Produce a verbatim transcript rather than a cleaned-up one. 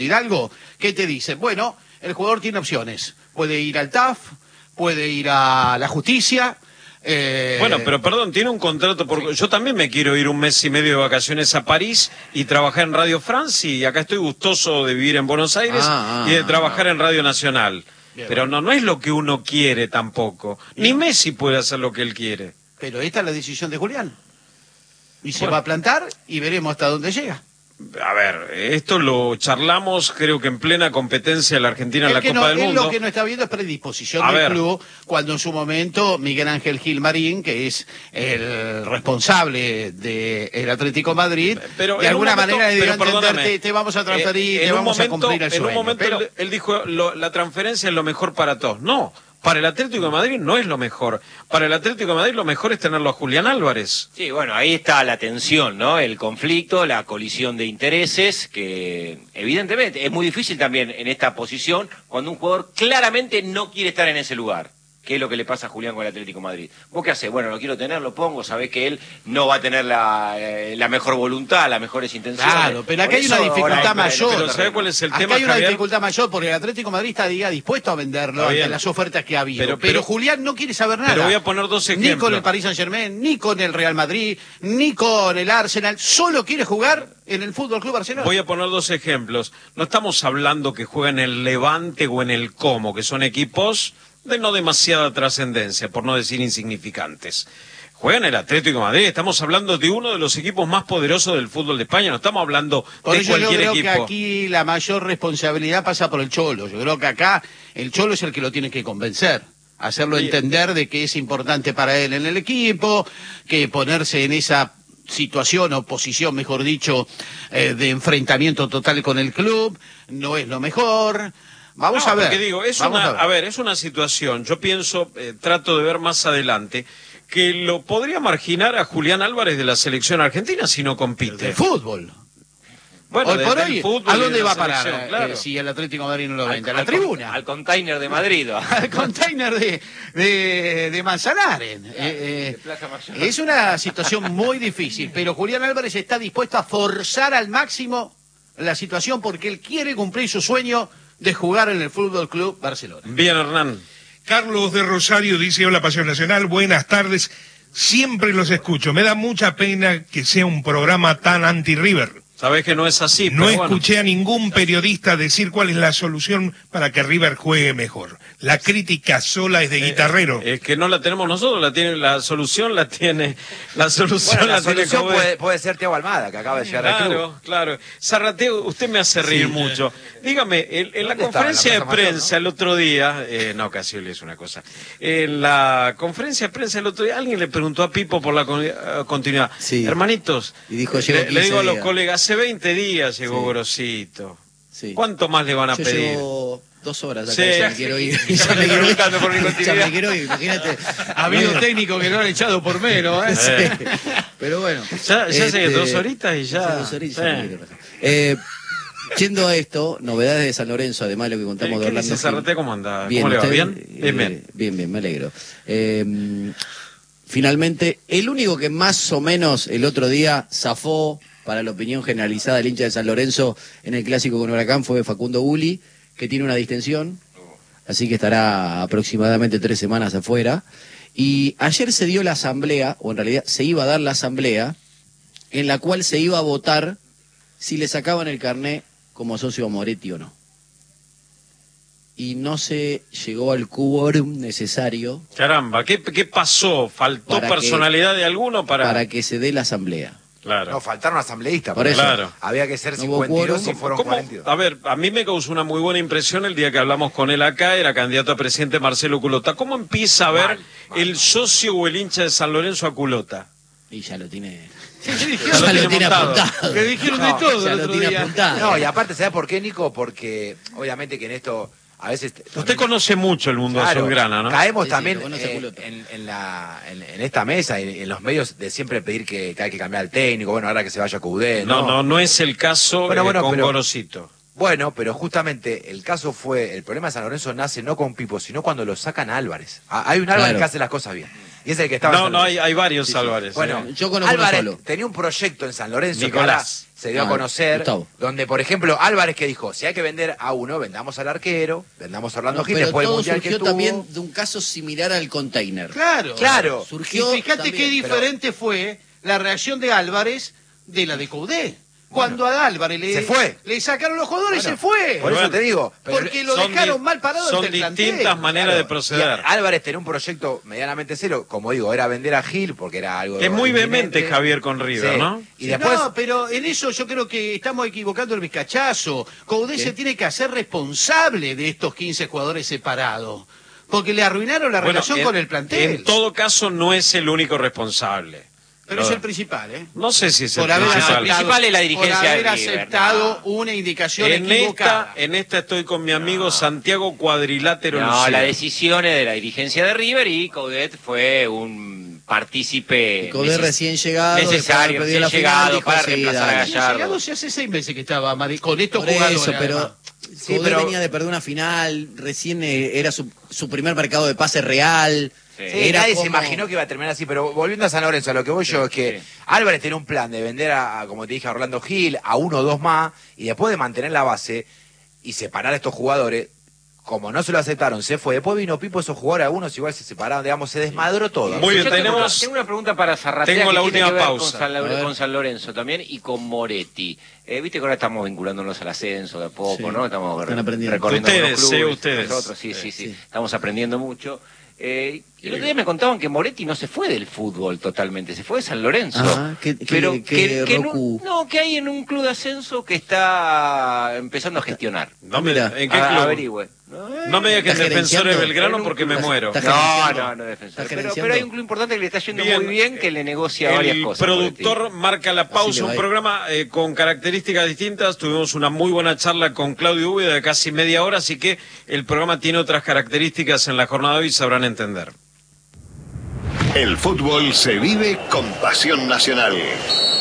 Hidalgo, ¿qué te dicen? Bueno, el jugador tiene opciones. Puede ir al T A F, puede ir a la justicia. Eh... Bueno, pero perdón, tiene un contrato. Por... Sí. Yo también me quiero ir un mes y medio de vacaciones a París y trabajar en Radio France, y acá estoy gustoso de vivir en Buenos Aires ah, y de trabajar ah, en Radio Nacional. Bien, pero no, no es lo que uno quiere tampoco. Ni Messi puede hacer lo que él quiere. Pero esta es la decisión de Julián. Y se bueno. va a plantar y veremos hasta dónde llega. A ver, esto lo charlamos, creo que en plena competencia de la Argentina en la Copa no, del Mundo. Lo que no está viendo es predisposición a del ver. club, cuando en su momento Miguel Ángel Gilmarín, que es el responsable del Atlético Madrid, pero de alguna momento, manera le dio a entender, te, te vamos a transferir, eh, te vamos momento, a cumplir el sueño. En un momento pero... él, él dijo, lo, la transferencia es lo mejor para todos. No. Para el Atlético de Madrid no es lo mejor. Para el Atlético de Madrid lo mejor es tenerlo a Julián Álvarez. Sí, bueno, ahí está la tensión, ¿no? El conflicto, la colisión de intereses, que evidentemente es muy difícil también en esta posición cuando un jugador claramente no quiere estar en ese lugar. ¿Qué es lo que le pasa a Julián con el Atlético de Madrid? ¿Vos qué hacés? Bueno, lo quiero tener, lo pongo, sabés que él no va a tener la, eh, la mejor voluntad, las mejores intenciones. Claro, pero acá hay una dificultad ahora, mayor. Pero ¿sabés cuál es el acá tema, hay una Javier? dificultad mayor porque el Atlético de Madrid está diga, dispuesto a venderlo ante las ofertas que ha habido. Pero, pero, pero Julián no quiere saber nada. Pero voy a poner dos ejemplos. Ni con el Paris Saint-Germain, ni con el Real Madrid, ni con el Arsenal. Solo quiere jugar en el F C Barcelona. Voy a poner dos ejemplos. No estamos hablando que juega en el Levante o en el Como, que son equipos de no demasiada trascendencia, por no decir insignificantes. Juega en el Atlético de Madrid, estamos hablando de uno de los equipos más poderosos del fútbol de España, no estamos hablando por de eso cualquier yo creo equipo. Que aquí la mayor responsabilidad pasa por el Cholo. Yo creo que acá el Cholo es el que lo tiene que convencer, hacerlo sí. entender de que es importante para él en el equipo, que ponerse en esa situación o posición, mejor dicho, eh, de enfrentamiento total con el club, no es lo mejor. Vamos no, a ver. Porque digo, es Vamos una, a ver. a ver, es una situación, yo pienso, eh, trato de ver más adelante, que lo podría marginar a Julián Álvarez de la selección argentina si no compite. De fútbol. Bueno, hoy de, por hoy, ¿a dónde va a parar claro. eh, si el Atlético de Madrid no lo vende? Al, a la al tribuna. Al container de Madrid. Al container de, de, de Manzanares. Claro, eh, de Plaza Mayor. Es una situación muy difícil, pero Julián Álvarez está dispuesto a forzar al máximo la situación porque él quiere cumplir su sueño de jugar en el F C Barcelona. Bien, Hernán. Carlos de Rosario dice: hola, Pasión Nacional, buenas tardes. Siempre los escucho. Me da mucha pena que sea un programa tan anti-River. Sabés que no es así. No pero escuché bueno. a ningún periodista decir cuál es la solución para que River juegue mejor. La crítica sola es de guitarrero. Eh, es que no la tenemos nosotros, la tiene, la solución la tiene, la solución bueno, la, la solución tiene puede, puede ser Thiago Almada, que acaba de llegar claro, al club. Claro, claro. Zarrateo, usted me hace reír sí. mucho. Dígame, en, en la conferencia en la de prensa mayor, ¿no? el otro día, eh, no, casi le es una cosa. En la conferencia de prensa el otro día, alguien le preguntó a Pipo por la uh, continuidad. Sí. Hermanitos, y dijo, le, le digo a los días. colegas, hace veinte días llegó sí. Grosito. Sí. ¿Cuánto más le van a Yo pedir? Llevo dos horas acá sí. y ya me quiero ir. Ya, ya me quiero ir. Por mi ya me quiero ir, imagínate. Ha habido técnicos que lo han echado por menos, ¿eh? Sí. Pero bueno. Ya, ya este, sé, dos horitas y ya. Dos horitas sí. eh, Yendo a esto, novedades de San Lorenzo, además de lo que contamos ¿Qué de Orlando. ¿Qué dice Zarate? ¿Cómo anda? Bien, ¿Cómo le va? usted, ¿Bien? Eh, bien, bien. Bien, bien, me alegro. Eh, finalmente, el único que más o menos el otro día zafó para la opinión generalizada del hincha de San Lorenzo en el clásico con Huracán fue Facundo Uli, que tiene una distensión, así que estará aproximadamente tres semanas afuera. Y ayer se dio la asamblea, o en realidad se iba a dar la asamblea, en la cual se iba a votar si le sacaban el carné como socio a Moretti o no. Y no se llegó al quórum necesario. Caramba, ¿qué, qué pasó? ¿Faltó personalidad que, de alguno para...? Para que se dé la asamblea. Claro. No, faltaron asambleístas. Por eso. Claro. Había que ser no cincuenta y dos quórum, y fueron ¿Cómo? cuarenta y dos. A ver, a mí me causó una muy buena impresión el día que hablamos con él acá, era candidato a presidente Marcelo Culota. ¿Cómo empieza a ver mal, mal. el socio o el hincha de San Lorenzo a Culota? Y ya lo tiene... Sí, sí, ya lo tiene, tiene apuntado. apuntado. Que dijeron no, de todo ya el lo otro tiene día. apuntado. No, y aparte, ¿sabes por qué, Nico? Porque obviamente que en esto... A veces usted también, conoce mucho el mundo claro, azulgrana, ¿no? Caemos sí, también sí, eh, en, en, la, en, en esta mesa, en, en los medios, de siempre pedir que, que hay que cambiar al técnico. Bueno, ahora que se vaya Coudet, No, no, no, no es el caso bueno, eh, bueno, con pero, Gorosito. Bueno, pero justamente el caso fue, el problema de San Lorenzo nace no con Pipo, sino cuando lo sacan a Álvarez. Ah, hay un Álvarez Claro. que hace las cosas bien. Y es el que estaba No, en San no, hay, Lorenzo. hay varios Sí, sí. Álvarez. Bueno, eh. Yo conozco uno Álvarez solo. tenía un proyecto en San Lorenzo que ahora Nicolás. se dio a Ah, conocer, Gustavo. donde, por ejemplo, Álvarez que dijo, si hay que vender a uno, vendamos al arquero, vendamos a Orlando No, Gil, pero después del todo mundial que surgió tuvo. también de un caso similar al container. Claro. Claro. Surgió Y fíjate también, qué pero- diferente fue la reacción de Álvarez de la de Coudet. Cuando a Álvarez le, Se fue. le sacaron los jugadores y Bueno, se fue. Por eso Bueno, te digo. pero- Porque lo Son dejaron di- mal parado Son ante el plantel. distintas maneras Claro, de proceder. y Álvarez tenía un proyecto medianamente serio, como digo, era vender a Gil porque era algo... Es muy inminente. vehemente Javier con River, Sí. ¿no? Y después... No, pero en eso yo creo que estamos equivocando el vizcachazo. Coudet ¿Qué? se tiene que hacer responsable de estos quince jugadores separados. Porque le arruinaron la Bueno, relación en- con el plantel. En todo caso, no es el único responsable. Pero No. es el principal, ¿eh? No sé si es el Por haber principal. aceptado, principal es la dirigencia por haber de River, aceptado no. una indicación En equivocada. esta, en esta estoy con mi amigo Santiago Cuadrilátero No, Lucía. la decisión es de la dirigencia de River y Coudet fue un partícipe Coudet neces- recién llegado, después de necesario, haber perdido recién la final, llegado dijo, para sí, reemplazar dale. a Sí, Gallardo. llegado se hace seis meses que estaba Mari- con estos Por jugadores. eso, pero además. Sí, Coudet pero- venía de perder una final, recién eh, era su, su primer mercado de pase real. Sí. Sí, Era nadie se como- imaginó que iba a terminar así, pero volviendo a San Lorenzo, a lo que voy yo es que sí. Álvarez tenía un plan de vender a, a, como te dije, a Orlando Gil, a uno o dos más, y después de mantener la base y separar a estos jugadores, como no se lo aceptaron, se fue. Después vino Pipo, esos jugadores, algunos igual se separaron, digamos, se desmadró todo. Muy bien, Yo tengo tenemos- una- Tengo una pregunta para Zarratea Tengo que la tiene última que ver pausa. Con San, Laure- A ver. con San Lorenzo también y con Moretti. Eh, Viste que ahora estamos vinculándonos al ascenso de a poco, Sí, ¿no? Estamos están aprendiendo. recorriendo Ustedes, algunos clubes, sí, ustedes. Nosotros, sí, sí, sí, Sí. Estamos aprendiendo mucho. Eh, y el otro día me contaban que Moretti no se fue del fútbol totalmente, se fue de San Lorenzo. Ajá, ¿qué- qué- pero qué que, que Roku? no, no, que hay en un club de ascenso que está empezando a gestionar. No me- Mira. ¿En qué A- club? Averigüe. No me digas que es ¿Está defensor de gerenciando? Belgrano En un porque me club- muero. está No, gerenciando. no, no es defensor. ¿Está Pero, gerenciando? pero hay un club importante que le está yendo Bien, muy bien, que le negocia varias El cosas. Moretti. productor marca la pausa, le va un a ir. programa eh, con características distintas. Tuvimos una muy buena charla con Claudio Úbeda de casi media hora, así que el programa tiene otras características en la jornada de hoy, sabrán entender. El fútbol se vive con pasión nacional.